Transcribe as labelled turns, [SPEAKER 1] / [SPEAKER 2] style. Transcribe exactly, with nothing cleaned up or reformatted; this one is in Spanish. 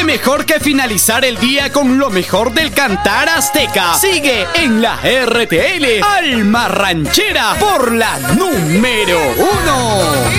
[SPEAKER 1] mejor que finalizar el día con lo mejor del cantar azteca. Sigue en la R T L Alma Ranchera por la número uno.